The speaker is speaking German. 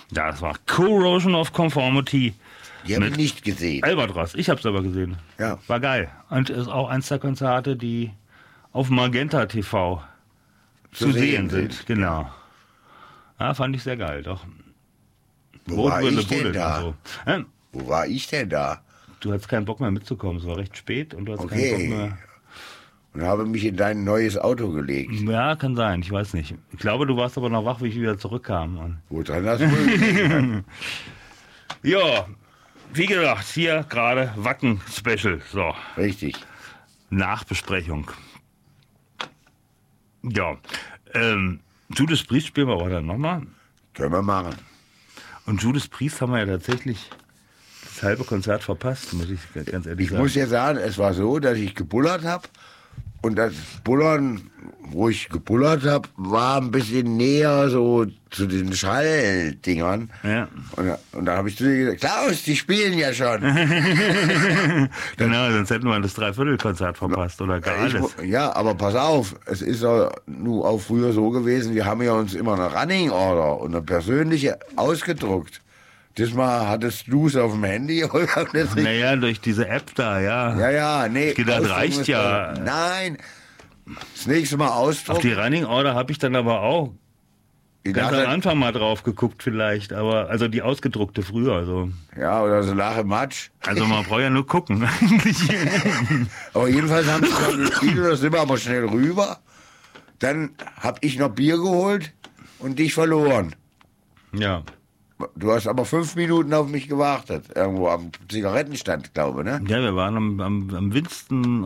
Ja, das war Corrosion of Conformity. Die habe ich nicht gesehen. Albatros, ich habe es aber gesehen. Ja. War geil. Und ist auch eins der Konzerte, die auf Magenta TV zu sehen sind. Genau. Ja, fand ich sehr geil, doch. Wo war ich denn da? So. Wo war ich denn da? Du hattest keinen Bock mehr mitzukommen, es war recht spät und du hattest keinen Bock mehr. Und habe mich in dein neues Auto gelegt. Ja, kann sein, ich weiß nicht. Ich glaube, du warst aber noch wach, wie ich wieder zurückkam. Und Wo dran das wohl? ja, wie gesagt, hier gerade Wacken-Special. So, Richtig. Nachbesprechung. Ja, Judas Priest spielen wir heute nochmal. Können wir machen. Und Judas Priest haben wir ja tatsächlich das halbe Konzert verpasst, muss ich ganz ehrlich sagen. Ich muss ja sagen, es war so, dass ich gebullert habe. Und das Bullern, wo ich gebullert habe, war ein bisschen näher so zu den Schalldingern. Ja. Und da habe ich zu dir gesagt, Klaus, die spielen ja schon. Genau, sonst hätten wir das Dreiviertelkonzert verpasst oder gar alles. Ja, aber pass auf, es ist ja nur auch früher so gewesen, wir haben ja uns immer eine Running Order und eine persönliche ausgedruckt. Das Mal hattest du es auf dem Handy? Naja, durch diese App da, ja. Ja, nee. Ich gedacht, reicht ja. Nein, das nächste Mal ausdrucken. Auf die Running Order habe ich dann aber auch ganz am Anfang mal drauf geguckt vielleicht, aber also die ausgedruckte früher. So. Ja, oder so nach dem Matsch. Also man braucht ja nur gucken eigentlich. Aber jedenfalls haben sie dann gespielt und da sind wir aber schnell rüber. Dann habe ich noch Bier geholt und dich verloren. Ja. Du hast aber 5 Minuten auf mich gewartet. Irgendwo am Zigarettenstand, glaube ich, ne? Ja, wir waren am Winston